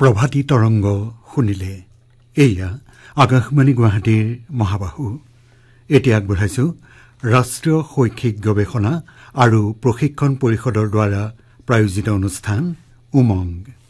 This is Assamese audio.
প্ৰভাতী তৰংগ শুনিলে। এয়া আকাশবাণী গুৱাহাটীৰ মহাবাহু। এতিয়া আগবঢ়াইছো ৰাষ্ট্ৰীয় শৈক্ষিক গৱেষণা আৰু প্ৰশিক্ষণ পৰিষদৰ দ্বাৰা প্ৰায়োজিত অনুষ্ঠান উমংগ।